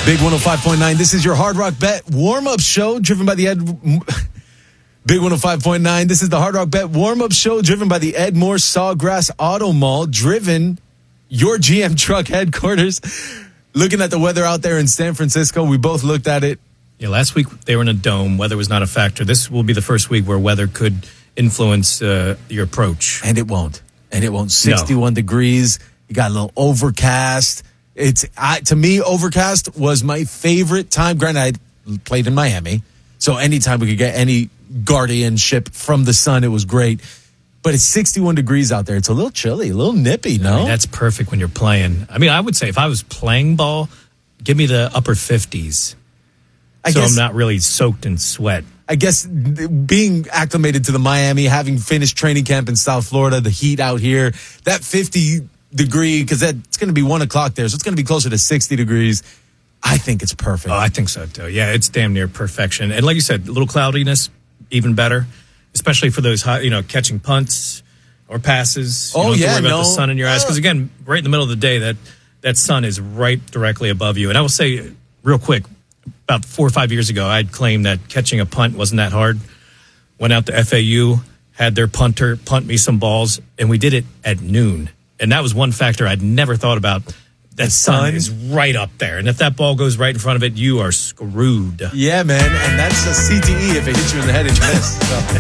Big 105.9. This is your Hard Rock Bet warm-up show driven by the Ed... Big 105.9. This is the Hard Rock Bet warm-up show driven by the Ed Moore Sawgrass Auto Mall, driven your GM truck headquarters. Looking at the weather out there in San Francisco, we both looked at it. Yeah, last week they were in a dome. Weather was not a factor. This will be the first week where weather could influence your approach. And it won't. 61 degrees. You got a little overcast. To me, overcast was my favorite time. Granted, I played in Miami, so anytime we could get any guardianship from the sun, it was great. But it's 61 degrees out there. It's a little chilly, a little nippy, no? I mean, that's perfect when you're playing. I mean, I would say if I was playing ball, give me the upper 50s. I'm not really soaked in sweat. I guess being acclimated to the Miami, having finished training camp in South Florida, the heat out here, that 50-degree, because it's going to be 1 o'clock there, so it's going to be closer to 60 degrees. I think it's perfect. Oh, I think so, too. Yeah, it's damn near perfection. And like you said, a little cloudiness, even better, especially for those catching punts or passes. You don't have to worry about the sun in your eyes. Because, again, right in the middle of the day, that sun is right directly above you. And I will say, real quick, about 4 or 5 years ago, I'd claimed that catching a punt wasn't that hard. Went out to FAU, had their punter punt me some balls, and we did it at noon. And that was one factor I'd never thought about. That sun is right up there. And if that ball goes right in front of it, you are screwed. Yeah, man. And that's a CTE if it hits you in the head and you miss. So.